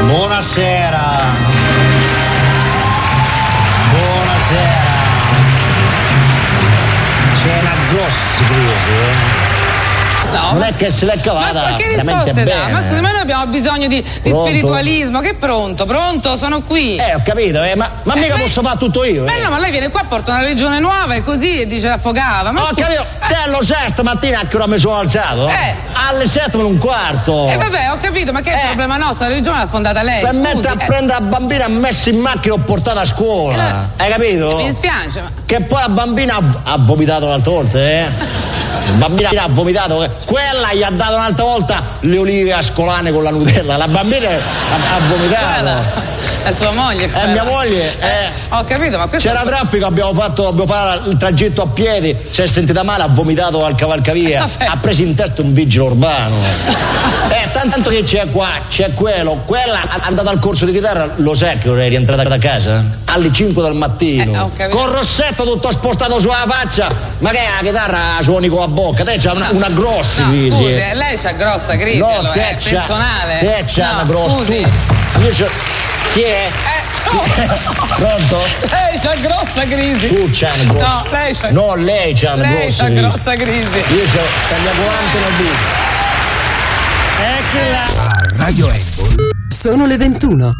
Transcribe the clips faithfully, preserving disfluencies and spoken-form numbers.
Buonasera. Buonasera. C'è una grossa crisi, eh? No, non ma è che se l'è cavata ma che veramente risposte dà? bene. Ma scusa, ma noi abbiamo bisogno di, di spiritualismo. Che pronto? Pronto? Sono qui. Eh, ho capito, eh, ma, ma eh, mica beh, posso fare tutto io. Beh, eh. no, ma lei viene qua, porta una religione nuova e così e dice affogava. Ma ho scusa, capito, te lo sai stamattina a che ora mi sono alzato? Eh. Alle sette meno un quarto. Eh vabbè, ho capito, ma che è il Eh. problema nostro? La religione l'ha fondata lei. Per scusi, mettere a eh. prendere la bambina, ha messo in macchina e ho portato a scuola. Eh. Hai capito? Mi dispiace, ma. Che poi la bambina ha, ha vomitato un'altra volta, eh? La bambina ha vomitato, quella gli ha dato un'altra volta le olive ascolane con la Nutella. La bambina ha, ha vomitato. Guarda, è sua moglie. È quella. mia moglie, eh. Ho capito, ma questo. C'era traffico, abbiamo fatto, abbiamo fatto il tragitto a piedi, si è sentita male, ha vomitato al cavalcavia, Vabbè. ha preso in testa un vigile urbano. Eh, tanto che c'è qua, c'è quello, quella è andata al corso di chitarra, lo sai che ora è rientrata da casa? Alle cinque del mattino. Eh, ho capito. Con il rossetto tutto spostato sulla faccia, ma che la chitarra suoni con la bocca, te c'ha una, una grossa No, crisi. scusi, eh, lei c'ha grossa crisi, No, allora, te è c'ha, personale. te c'ha no, una grossa. Scusi. Io c'ho, chi è? Eh, no. Pronto? Lei c'ha grossa crisi. Tu c'hai una grossa. No, lei c'ha. No, lei c'ha una Lei grossa c'ha crisi. grossa crisi. Io c'ho tagliavolante la vita. Eccola. A Radio Apple sono le ventuno.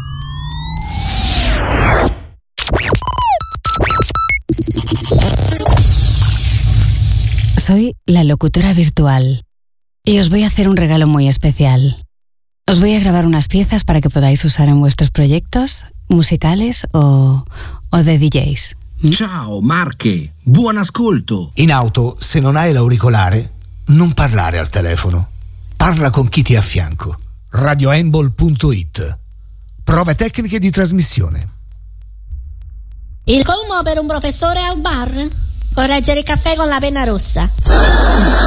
Soy la locutora virtual y os voy a hacer un regalo muy especial. Os voy a grabar unas piezas para que podáis usar en vuestros proyectos musicales o, o de D Js. ¿Mm? Ciao Marche, buon ascolto. In auto, se non hai l'auricolare, non parlare al telefono. Parla con chi ti è a fianco. radioembol punto it. Prove tecniche di trasmissione. Il colmo per un professore al bar? Correggere il caffè con la penna rossa.